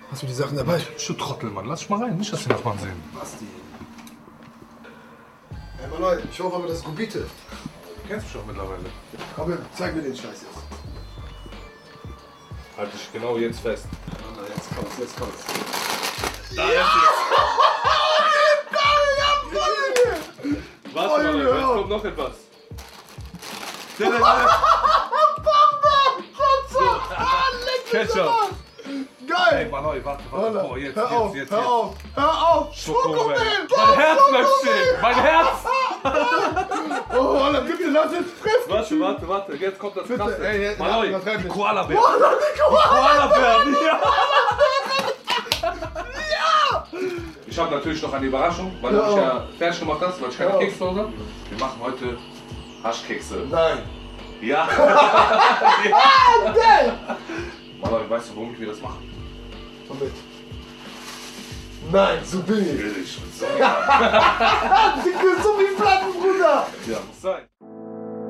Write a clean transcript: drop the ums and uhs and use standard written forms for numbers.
Hast du die Sachen dabei? Du Trottel, Mann. Lass dich mal rein. Nicht, dass die Nachbarn sehen. Basti. Hey, Mann, ich hoffe aber, das ist Gubite. Du kennst mich doch mittlerweile. Komm, zeig mir den Scheiß jetzt. Halt dich genau jetzt fest. Jetzt kommt's, jetzt kommt's. Da ist es. Warte mal, jetzt kommt noch etwas. Ketchup. Geil! Ey, Manoi, warte. Oh, jetzt. Hör auf! Schokomel! Mein Herz bleibt stehen! Mein Herz! Oh, Alter, bitte lass es fressen! Warte. Jetzt kommt das Bitte, Krasse. ey, Manoi, übertreib die nicht. Koala-Bären. Die Koala-Bären, ja! Ich habe natürlich noch eine Überraschung, weil du mich ja fertig gemacht hast, weil ich keine Kekse zu Hause habe. Wir machen heute Haschkekse. Nein! Ja! Geil! Manoi, weißt du, warum wir das machen? Komm mit. Nein, so bin ich. Ich bin so Du bist so